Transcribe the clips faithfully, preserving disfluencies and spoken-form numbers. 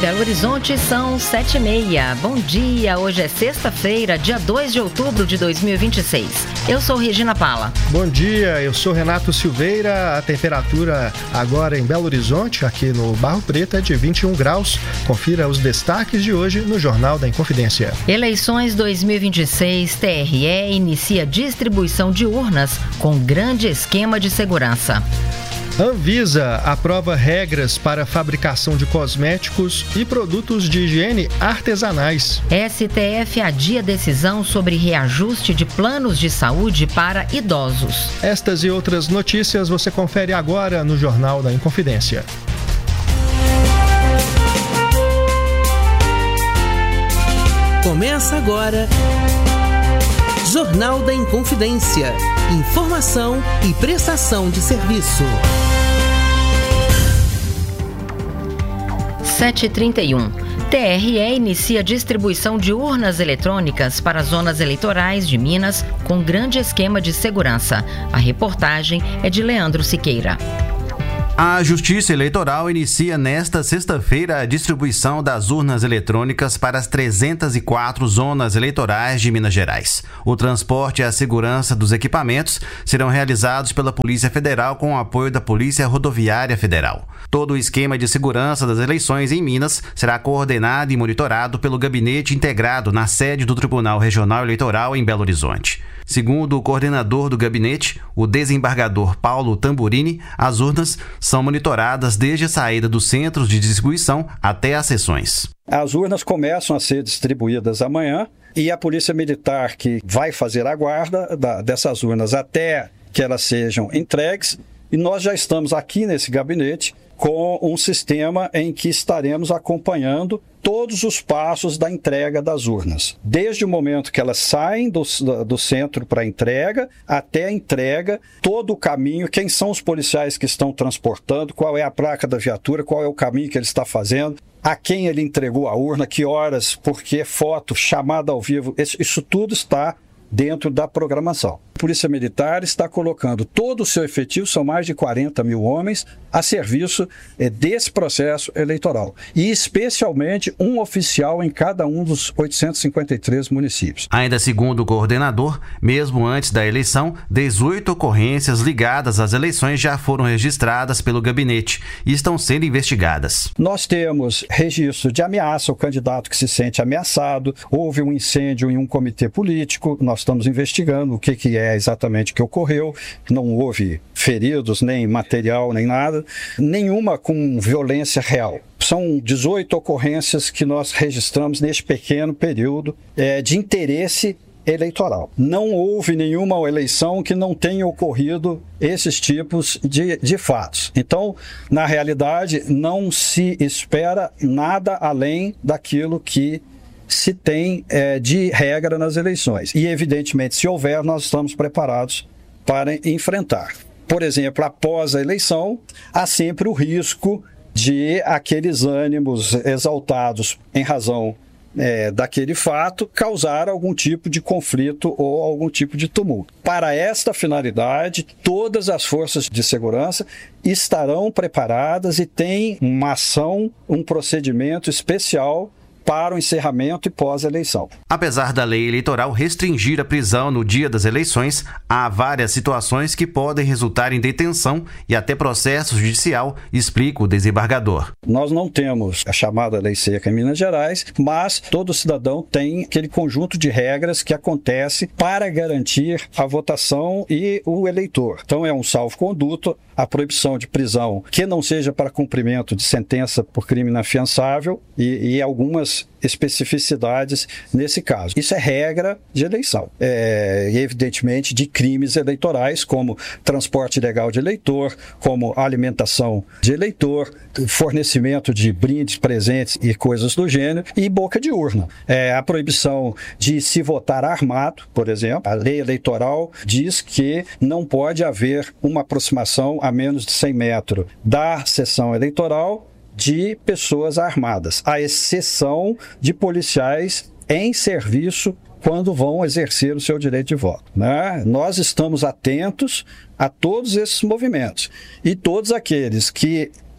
Belo Horizonte são sete e meia. Bom dia, hoje é sexta-feira, dia dois de outubro de dois mil e vinte e seis. Eu sou Regina Pala. Bom dia, eu sou Renato Silveira. A temperatura agora em Belo Horizonte, aqui no Barro Preto, é de vinte e um graus. Confira os destaques de hoje no Jornal da Inconfidência. Eleições dois mil e vinte e seis, T R E inicia distribuição de urnas com grande esquema de segurança. Anvisa aprova regras para fabricação de cosméticos e produtos de higiene artesanais. S T F adia decisão sobre reajuste de planos de saúde para idosos. Estas e outras notícias você confere agora no Jornal da Inconfidência. Começa agora Jornal da Inconfidência. Informação e prestação de serviço. sete e trinta e um. T R E inicia distribuição de urnas eletrônicas para zonas eleitorais de Minas com grande esquema de segurança. A reportagem é de Leandro Siqueira. A Justiça Eleitoral inicia nesta sexta-feira a distribuição das urnas eletrônicas para as trezentas e quatro zonas eleitorais de Minas Gerais. O transporte e a segurança dos equipamentos serão realizados pela Polícia Federal com o apoio da Polícia Rodoviária Federal. Todo o esquema de segurança das eleições em Minas será coordenado e monitorado pelo Gabinete Integrado na sede do Tribunal Regional Eleitoral em Belo Horizonte. Segundo o coordenador do gabinete, o desembargador Paulo Tamburini, as urnas são monitoradas desde a saída dos centros de distribuição até as sessões. As urnas começam a ser distribuídas amanhã e a Polícia Militar, que vai fazer a guarda da, dessas urnas até que elas sejam entregues, e nós já estamos aqui nesse gabinete com um sistema em que estaremos acompanhando todos os passos da entrega das urnas. Desde o momento que elas saem do, do centro para a entrega, até a entrega, todo o caminho, quem são os policiais que estão transportando, qual é a placa da viatura, qual é o caminho que ele está fazendo, a quem ele entregou a urna, que horas, por que foto, chamada ao vivo, isso, isso tudo está dentro da programação. A Polícia Militar está colocando todo o seu efetivo, são mais de quarenta mil homens, a serviço é, desse processo eleitoral. E especialmente um oficial em cada um dos oitocentos e cinquenta e três municípios. Ainda segundo o coordenador, mesmo antes da eleição, dezoito ocorrências ligadas às eleições já foram registradas pelo gabinete e estão sendo investigadas. Nós temos registro de ameaça ao candidato que se sente ameaçado, houve um incêndio em um comitê político, nós estamos investigando o que, que é exatamente o que ocorreu, não houve feridos, nem material, nem nada, nenhuma com violência real. São dezoito ocorrências que nós registramos neste pequeno período é, de interesse eleitoral. Não houve nenhuma eleição que não tenha ocorrido esses tipos de, de fatos. Então, na realidade, não se espera nada além daquilo que se tem é, de regra nas eleições. E, evidentemente, se houver, nós estamos preparados para enfrentar. Por exemplo, após a eleição, há sempre o risco de aqueles ânimos exaltados em razão é, daquele fato causar algum tipo de conflito ou algum tipo de tumulto. Para esta finalidade, todas as forças de segurança estarão preparadas e têm uma ação, um procedimento especial para o encerramento e pós-eleição. Apesar da lei eleitoral restringir a prisão no dia das eleições, há várias situações que podem resultar em detenção e até processo judicial, explica o desembargador. Nós não temos a chamada lei seca em Minas Gerais, mas todo cidadão tem aquele conjunto de regras que acontece para garantir a votação e o eleitor. Então é um salvo-conduto, a proibição de prisão que não seja para cumprimento de sentença por crime inafiançável e, e algumas especificidades nesse caso. Isso é regra de eleição. É, evidentemente, de crimes eleitorais, como transporte ilegal de eleitor, como alimentação de eleitor, fornecimento de brindes, presentes e coisas do gênero, e boca de urna. É, a proibição de se votar armado, por exemplo. A lei eleitoral diz que não pode haver uma aproximação a menos de cem metros da sessão eleitoral de pessoas armadas, à exceção de policiais em serviço quando vão exercer o seu direito de voto, né? Nós estamos atentos a todos esses movimentos e todos aqueles que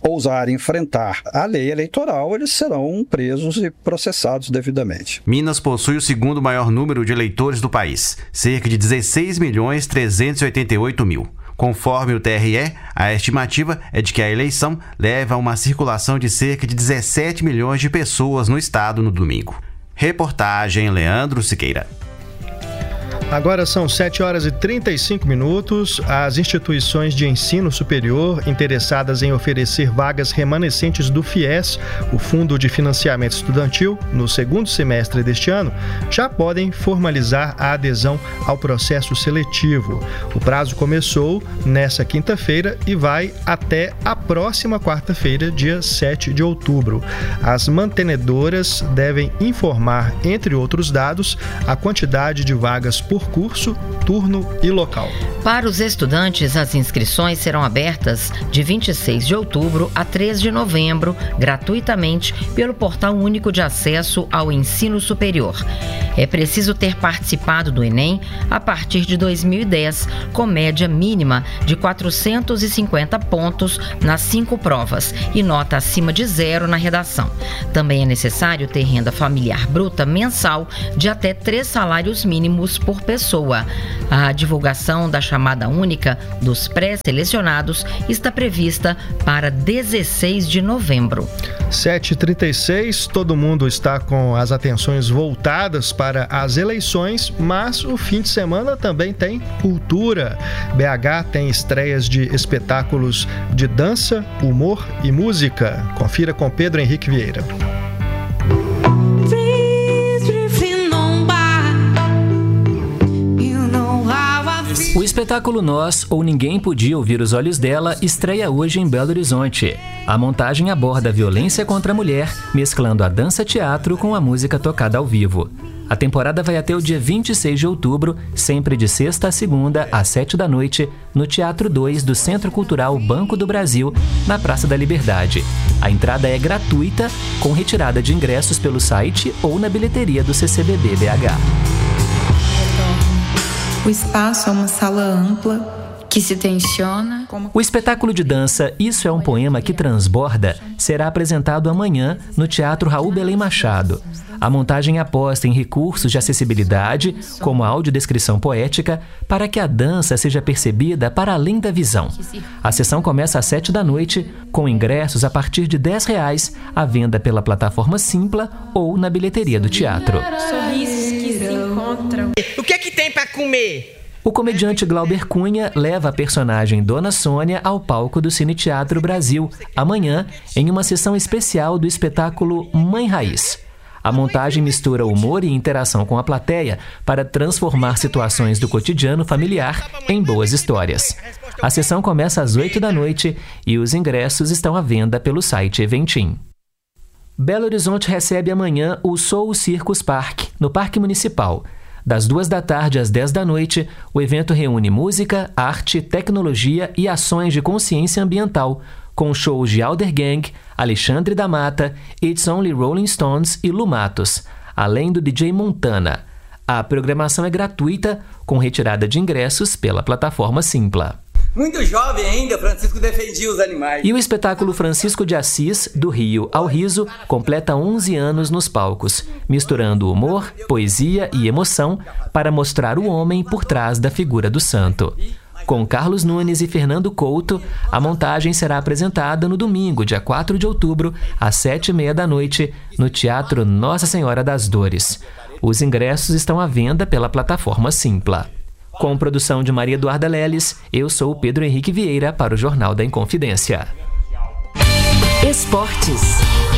ousarem enfrentar a lei eleitoral, eles serão presos e processados devidamente. Minas possui o segundo maior número de eleitores do país, cerca de dezesseis milhões trezentos e oitenta e oito mil. Conforme o T R E, a estimativa é de que a eleição leva a uma circulação de cerca de dezessete milhões de pessoas no estado no domingo. Reportagem Leandro Siqueira. Agora são sete horas e trinta e cinco minutos. As instituições de ensino superior interessadas em oferecer vagas remanescentes do FIES, o Fundo de Financiamento Estudantil, no segundo semestre deste ano, já podem formalizar a adesão ao processo seletivo. O prazo começou nesta quinta-feira e vai até a próxima quarta-feira, dia sete de outubro. As mantenedoras devem informar, entre outros dados, a quantidade de vagas por curso, turno e local. Para os estudantes, as inscrições serão abertas de vinte e seis de outubro a três de novembro, gratuitamente, pelo Portal Único de Acesso ao Ensino Superior. É preciso ter participado do Enem a partir de dois mil e dez, com média mínima de quatrocentos e cinquenta pontos nas cinco provas e nota acima de zero na redação. Também é necessário ter renda familiar bruta mensal de até três salários mínimos por pessoa. A divulgação da chamada única dos pré-selecionados está prevista para dezesseis de novembro. sete e trinta e seis, todo mundo está com as atenções voltadas para as eleições, mas o fim de semana também tem cultura. B H tem estreias de espetáculos de dança, humor e música. Confira com Pedro Henrique Vieira. O espetáculo Nós, ou Ninguém Podia Ouvir os Olhos Dela, estreia hoje em Belo Horizonte. A montagem aborda a violência contra a mulher, mesclando a dança-teatro com a música tocada ao vivo. A temporada vai até o dia vinte e seis de outubro, sempre de sexta a segunda, às sete da noite, no Teatro dois do Centro Cultural Banco do Brasil, na Praça da Liberdade. A entrada é gratuita, com retirada de ingressos pelo site ou na bilheteria do C C B B B H. O espaço é uma sala ampla que se tensiona. O espetáculo de dança Isso é um Poema que Transborda será apresentado amanhã no Teatro Raul Belém Machado. A montagem aposta em recursos de acessibilidade, como a audiodescrição poética, para que a dança seja percebida para além da visão. A sessão começa às sete da noite, com ingressos a partir de dez reais, à venda pela plataforma Simpla ou na bilheteria do teatro. Sorrisos que se encontram. O que é que tem para comer? O comediante Glauber Cunha leva a personagem Dona Sônia ao palco do Cine Teatro Brasil, amanhã, em uma sessão especial do espetáculo Mãe Raiz. A montagem mistura humor e interação com a plateia para transformar situações do cotidiano familiar em boas histórias. A sessão começa às oito da noite e os ingressos estão à venda pelo site Eventim. Belo Horizonte recebe amanhã o Soul Circus Park, no Parque Municipal. Das duas da tarde às dez da noite, o evento reúne música, arte, tecnologia e ações de consciência ambiental, com shows de Alder Gang, Alexandre da Mata, It's Only Rolling Stones e Lumatos, além do D J Montana. A programação é gratuita, com retirada de ingressos pela plataforma Simpla. Muito jovem ainda, Francisco defendia os animais. E o espetáculo Francisco de Assis, do Rio ao Riso, completa onze anos nos palcos, misturando humor, poesia e emoção para mostrar o homem por trás da figura do santo. Com Carlos Nunes e Fernando Couto, a montagem será apresentada no domingo, dia quatro de outubro, às sete e meia da noite, no Teatro Nossa Senhora das Dores. Os ingressos estão à venda pela plataforma Simpla. Com produção de Maria Eduarda Leles, eu sou o Pedro Henrique Vieira para o Jornal da Inconfidência. Esportes.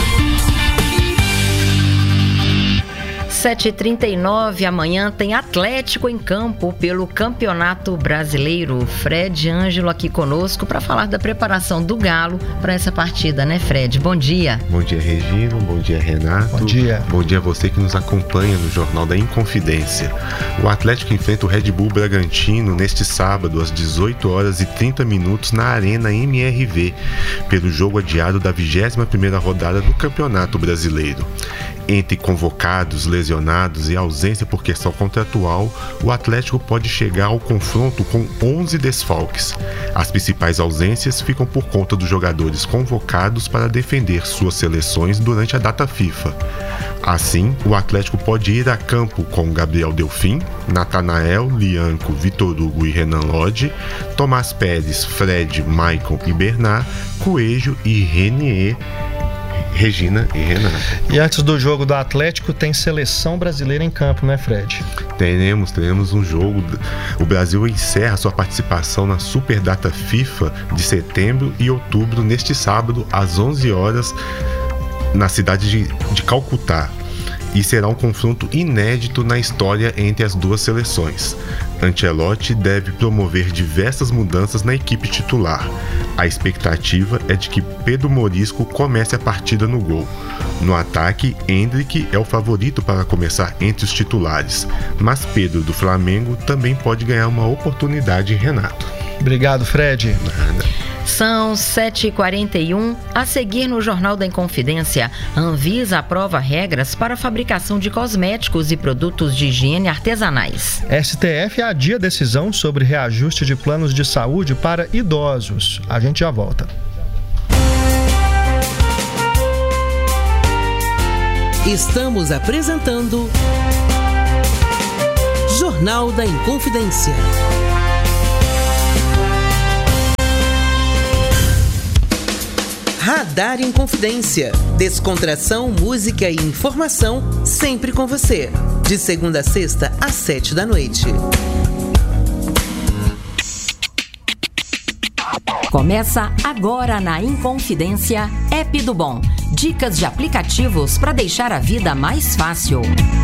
sete e trinta e nove, amanhã tem Atlético em campo pelo Campeonato Brasileiro. Fred Ângelo aqui conosco para falar da preparação do Galo para essa partida, né, Fred? Bom dia. Bom dia, Regina. Bom dia, Renato. Bom dia. Bom dia a você que nos acompanha no Jornal da Inconfidência. O Atlético enfrenta o Red Bull Bragantino neste sábado, às dezoito horas e trinta minutos, na Arena M R V, pelo jogo adiado da vigésima primeira rodada do Campeonato Brasileiro. Entre convocados, lesionados e ausência por questão contratual, o Atlético pode chegar ao confronto com onze desfalques. As principais ausências ficam por conta dos jogadores convocados para defender suas seleções durante a data FIFA. Assim, o Atlético pode ir a campo com Gabriel Delfim, Natanael, Lianco, Vitor Hugo e Renan Lodge, Tomás Pérez, Fred, Maicon e Bernard, Coelho e Renier, Regina e Renan. E antes do jogo do Atlético, tem seleção brasileira em campo, né, Fred? Teremos, teremos um jogo. O Brasil encerra sua participação na Superdata FIFA de setembro e outubro neste sábado, às onze horas, na cidade de, de Calcutá. E será um confronto inédito na história entre as duas seleções. Ancelotti deve promover diversas mudanças na equipe titular. A expectativa é de que Pedro Morisco comece a partida no gol. No ataque, Endrick é o favorito para começar entre os titulares, mas Pedro do Flamengo também pode ganhar uma oportunidade em Renato. Obrigado, Fred. Nada. São sete e quarenta e um. A seguir no Jornal da Inconfidência, a Anvisa aprova regras para a fabricação de cosméticos e produtos de higiene artesanais. S T F adia decisão sobre reajuste de planos de saúde para idosos. A gente já volta. Estamos apresentando Jornal da Inconfidência. Radar Inconfidência. Descontração, música e informação sempre com você. De segunda a sexta, às sete da noite. Começa agora na Inconfidência, App do Bom. Dicas de aplicativos para deixar a vida mais fácil.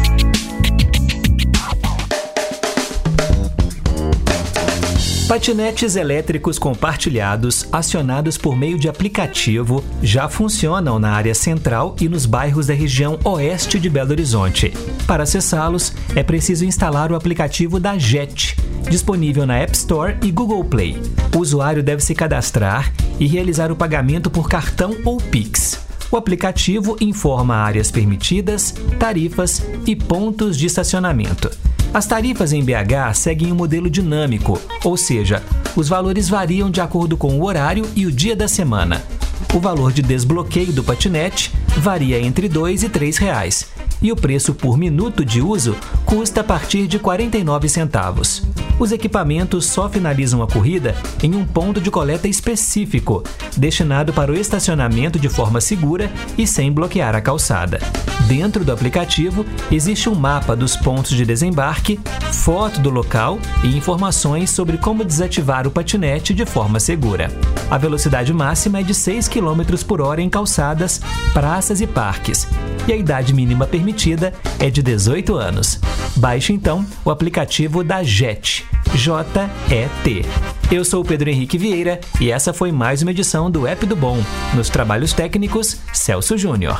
Patinetes elétricos compartilhados, acionados por meio de aplicativo, já funcionam na área central e nos bairros da região oeste de Belo Horizonte. Para acessá-los, é preciso instalar o aplicativo da Jet, disponível na App Store e Google Play. O usuário deve se cadastrar e realizar o pagamento por cartão ou Pix. O aplicativo informa áreas permitidas, tarifas e pontos de estacionamento. As tarifas em B H seguem um modelo dinâmico, ou seja, os valores variam de acordo com o horário e o dia da semana. O valor de desbloqueio do patinete varia entre dois e três reais, e o preço por minuto de uso custa a partir de quarenta e nove centavos. Os equipamentos só finalizam a corrida em um ponto de coleta específico, destinado para o estacionamento de forma segura e sem bloquear a calçada. Dentro do aplicativo, existe um mapa dos pontos de desembarque, foto do local e informações sobre como desativar o patinete de forma segura. A velocidade máxima é de seis quilômetros por hora em calçadas, praças e parques, e a idade mínima permitida é de dezoito anos. Baixe então o aplicativo da Jet, J E T. Eu sou o Pedro Henrique Vieira e essa foi mais uma edição do App do Bom. Nos trabalhos técnicos, Celso Júnior.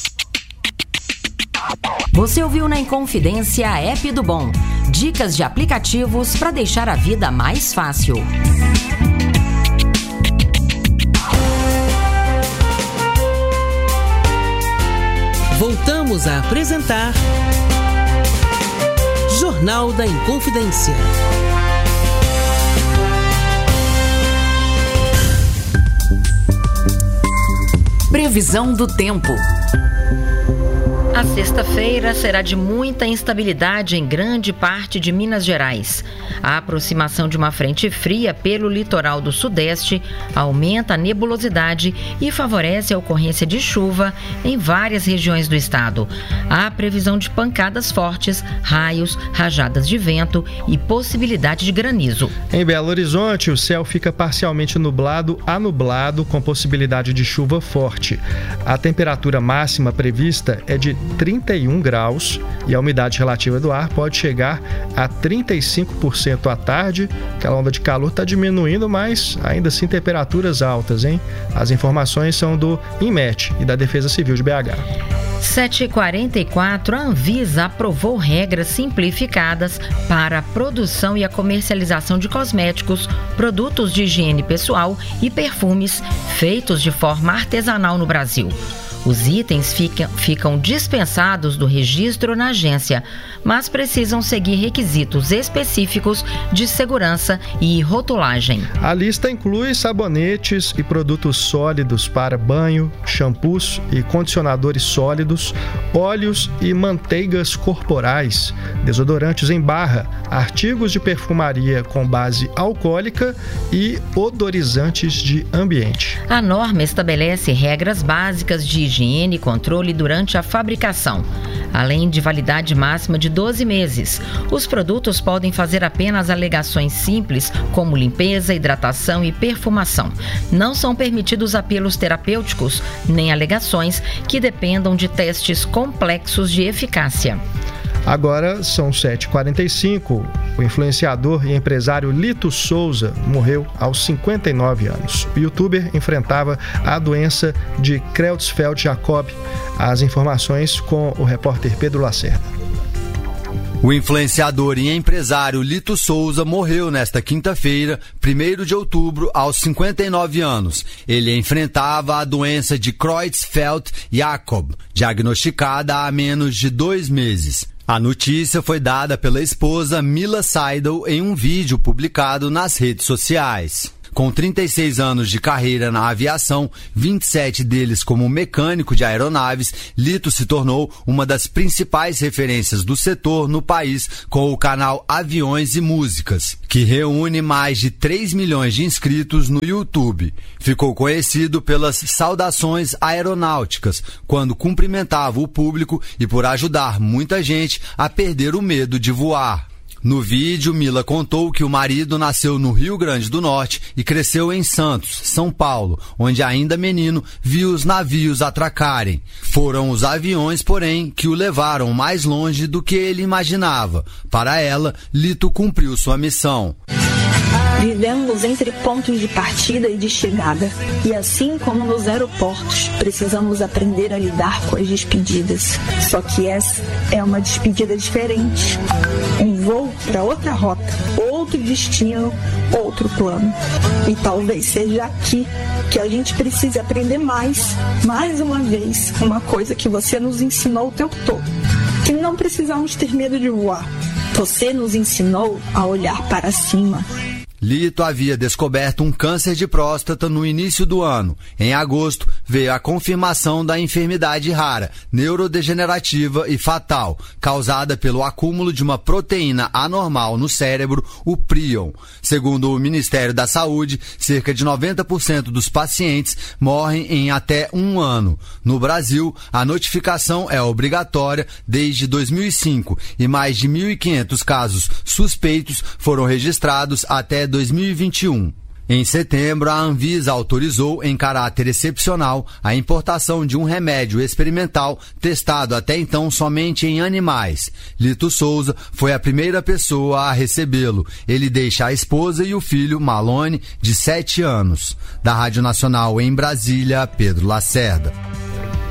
Você ouviu na Inconfidência a App do Bom. Dicas de aplicativos para deixar a vida mais fácil. Voltamos a apresentar Jornal da Inconfidência. Previsão do tempo. A sexta-feira será de muita instabilidade em grande parte de Minas Gerais. A aproximação de uma frente fria pelo litoral do sudeste aumenta a nebulosidade e favorece a ocorrência de chuva em várias regiões do estado. Há previsão de pancadas fortes, raios, rajadas de vento e possibilidade de granizo. Em Belo Horizonte, o céu fica parcialmente nublado a nublado, com possibilidade de chuva forte. A temperatura máxima prevista é de trinta e um graus e a umidade relativa do ar pode chegar a trinta e cinco por cento à tarde. Aquela onda de calor está diminuindo, mas ainda assim temperaturas altas, hein? As informações são do INMET e da Defesa Civil de B H. sete e quarenta e quatro, a Anvisa aprovou regras simplificadas para a produção e a comercialização de cosméticos, produtos de higiene pessoal e perfumes feitos de forma artesanal no Brasil. Os itens ficam, ficam dispensados do registro na agência, mas precisam seguir requisitos específicos de segurança e rotulagem. A lista inclui sabonetes e produtos sólidos para banho, shampoos e condicionadores sólidos, óleos e manteigas corporais, desodorantes em barra, artigos de perfumaria com base alcoólica e odorizantes de ambiente. A norma estabelece regras básicas de higiene e controle durante a fabricação, além de validade máxima de doze meses. Os produtos podem fazer apenas alegações simples, como limpeza, hidratação e perfumação. Não são permitidos apelos terapêuticos, nem alegações que dependam de testes complexos de eficácia. Agora são sete e quarenta e cinco. O influenciador e empresário Lito Souza morreu aos cinquenta e nove anos. O youtuber enfrentava a doença de Creutzfeldt-Jakob. As informações com o repórter Pedro Lacerda. O influenciador e empresário Lito Souza morreu nesta quinta-feira, primeiro de outubro, aos cinquenta e nove anos. Ele enfrentava a doença de Creutzfeldt-Jakob, diagnosticada há menos de dois meses. A notícia foi dada pela esposa Mila Seidel em um vídeo publicado nas redes sociais. Com trinta e seis anos de carreira na aviação, vinte e sete deles como mecânico de aeronaves, Lito se tornou uma das principais referências do setor no país com o canal Aviões e Músicas, que reúne mais de três milhões de inscritos no YouTube. Ficou conhecido pelas saudações aeronáuticas, quando cumprimentava o público e por ajudar muita gente a perder o medo de voar. No vídeo, Mila contou que o marido nasceu no Rio Grande do Norte e cresceu em Santos, São Paulo, onde ainda menino viu os navios atracarem. Foram os aviões, porém, que o levaram mais longe do que ele imaginava. Para ela, Lito cumpriu sua missão. Vivemos entre pontos de partida e de chegada. E assim como nos aeroportos, precisamos aprender a lidar com as despedidas. Só que essa é uma despedida diferente. Um voo para outra rota, outro destino, outro plano. E talvez seja aqui que a gente precise aprender mais, mais uma vez, uma coisa que você nos ensinou o tempo todo. Que não precisamos ter medo de voar. Você nos ensinou a olhar para cima. Lito havia descoberto um câncer de próstata no início do ano. Em agosto, veio a confirmação da enfermidade rara, neurodegenerativa e fatal, causada pelo acúmulo de uma proteína anormal no cérebro, o prion. Segundo o Ministério da Saúde, cerca de noventa por cento dos pacientes morrem em até um ano. No Brasil, a notificação é obrigatória desde dois mil e cinco e mais de mil e quinhentos casos suspeitos foram registrados até dois mil e vinte e um. Em setembro, a Anvisa autorizou, em caráter excepcional, a importação de um remédio experimental testado até então somente em animais. Lito Souza foi a primeira pessoa a recebê-lo. Ele deixa a esposa e o filho, Malone, de sete anos. Da Rádio Nacional em Brasília, Pedro Lacerda.